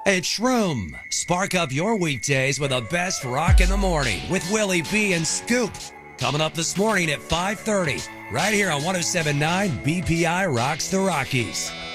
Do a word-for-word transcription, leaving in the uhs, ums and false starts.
It's Shroom. Spark up your weekdays with the best rock in the morning with Willie B and Scoop. Coming up this morning at five thirty, right here on one oh seven point nine B P I Rocks the Rockies.